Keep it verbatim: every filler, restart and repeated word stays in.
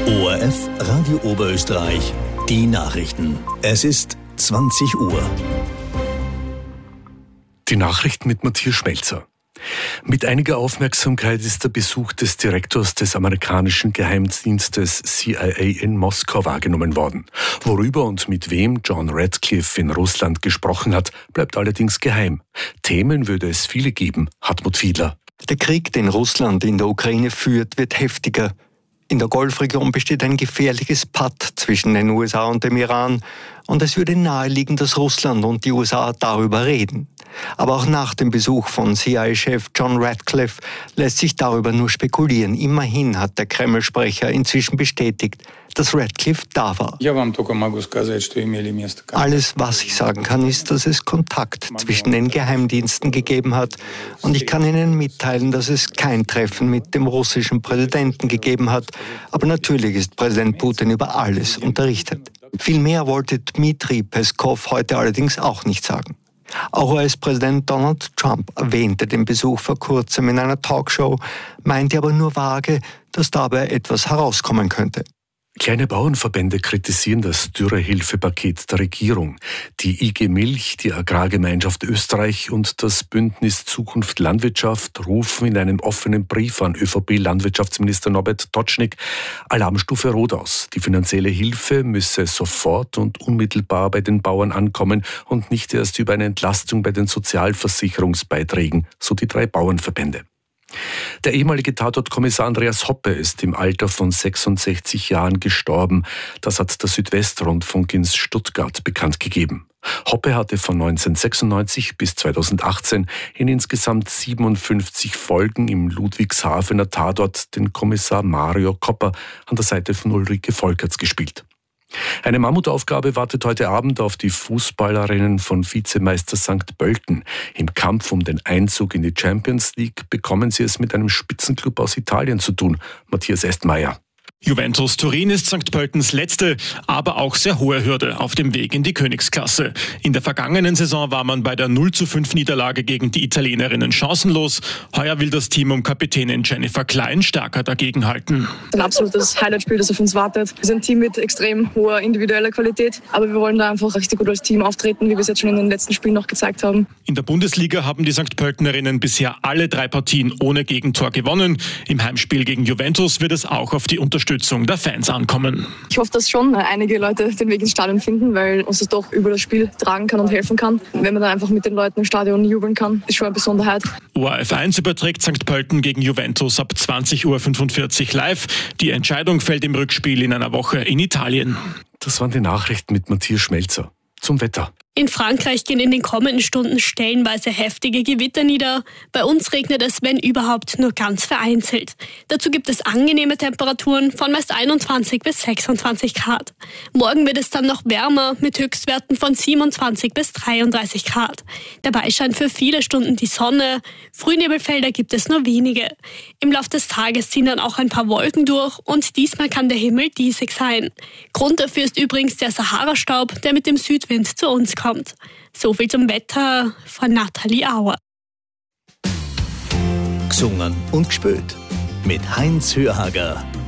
O R F Radio Oberösterreich, die Nachrichten. Es ist zwanzig Uhr. Die Nachrichten mit Matthias Schmelzer. Mit einiger Aufmerksamkeit ist der Besuch des Direktors des amerikanischen Geheimdienstes C I A in Moskau wahrgenommen worden. Worüber und mit wem John Ratcliffe in Russland gesprochen hat, bleibt allerdings geheim. Themen würde es viele geben, Hartmut Fiedler. Der Krieg, den Russland in der Ukraine führt, wird heftiger. In der Golfregion besteht ein gefährliches Patt zwischen den U S A und dem Iran. Und es würde naheliegen, dass Russland und die U S A darüber reden. Aber auch nach dem Besuch von C I A-Chef John Ratcliffe lässt sich darüber nur spekulieren. Immerhin hat der Kreml-Sprecher inzwischen bestätigt, dass Ratcliffe da war. Alles, was ich sagen kann, ist, dass es Kontakt zwischen den Geheimdiensten gegeben hat. Und ich kann Ihnen mitteilen, dass es kein Treffen mit dem russischen Präsidenten gegeben hat. Aber natürlich ist Präsident Putin über alles unterrichtet. Viel mehr wollte Dmitri Peskov heute allerdings auch nicht sagen. Auch U S-Präsident Donald Trump erwähnte den Besuch vor kurzem in einer Talkshow, meinte aber nur vage, dass dabei etwas herauskommen könnte. Kleine Bauernverbände kritisieren das Dürrehilfepaket der Regierung. Die I G Milch, die Agrargemeinschaft Österreich und das Bündnis Zukunft Landwirtschaft rufen in einem offenen Brief an ÖVP-Landwirtschaftsminister Norbert Totschnig Alarmstufe Rot aus. Die finanzielle Hilfe müsse sofort und unmittelbar bei den Bauern ankommen und nicht erst über eine Entlastung bei den Sozialversicherungsbeiträgen, so die drei Bauernverbände. Der ehemalige Tatortkommissar Andreas Hoppe ist im Alter von sechsundsechzig Jahren gestorben. Das hat der Südwestrundfunk in Stuttgart bekannt gegeben. Hoppe hatte von neunzehnhundertsechsundneunzig bis zweitausendachtzehn in insgesamt siebenundfünfzig Folgen im Ludwigshafener Tatort den Kommissar Mario Kopper an der Seite von Ulrike Volkerts gespielt. Eine Mammutaufgabe wartet heute Abend auf die Fußballerinnen von Vizemeister Sankt Pölten. Im Kampf um den Einzug in die Champions League bekommen sie es mit einem Spitzenklub aus Italien zu tun. Matthias Estmeier. Juventus Turin ist Sankt Pöltens letzte, aber auch sehr hohe Hürde auf dem Weg in die Königsklasse. In der vergangenen Saison war man bei der null zu fünf Niederlage gegen die Italienerinnen chancenlos. Heuer will das Team um Kapitänin Jennifer Klein stärker dagegenhalten. Ein absolutes Highlight-Spiel, das auf uns wartet. Wir sind ein Team mit extrem hoher individueller Qualität, aber wir wollen da einfach richtig gut als Team auftreten, wie wir es jetzt schon in den letzten Spielen noch gezeigt haben. In der Bundesliga haben die Sankt Pöltenerinnen bisher alle drei Partien ohne Gegentor gewonnen. Im Heimspiel gegen Juventus wird es auch auf die Unterstützung der Fans ankommen. Ich hoffe, dass schon einige Leute den Weg ins Stadion finden, weil uns das doch über das Spiel tragen kann und helfen kann. Wenn man dann einfach mit den Leuten im Stadion jubeln kann, ist schon eine Besonderheit. O R F eins überträgt Sankt Pölten gegen Juventus ab zwanzig Uhr fünfundvierzig live. Die Entscheidung fällt im Rückspiel in einer Woche in Italien. Das waren die Nachrichten mit Matthias Schmelzer. Zum Wetter. In Frankreich gehen in den kommenden Stunden stellenweise heftige Gewitter nieder. Bei uns regnet es, wenn überhaupt, nur ganz vereinzelt. Dazu gibt es angenehme Temperaturen von meist einundzwanzig bis sechsundzwanzig Grad. Morgen wird es dann noch wärmer mit Höchstwerten von siebenundzwanzig bis dreiunddreißig Grad. Dabei scheint für viele Stunden die Sonne. Frühnebelfelder gibt es nur wenige. Im Laufe des Tages ziehen dann auch ein paar Wolken durch und diesmal kann der Himmel diesig sein. Grund dafür ist übrigens der Sahara-Staub, der mit dem Südwind zu uns kommt. So viel zum Wetter von Nathalie Auer. Gesungen und gespielt mit Heinz Hörhager.